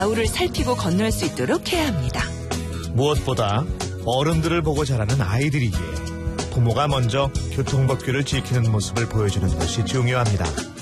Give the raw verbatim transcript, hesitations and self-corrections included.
좌우를 살피고 건널 수 있도록 해야 합니다. 무엇보다 어른들을 보고 자라는 아이들이기에 부모가 먼저 교통법규를 지키는 모습을 보여주는 것이 중요합니다.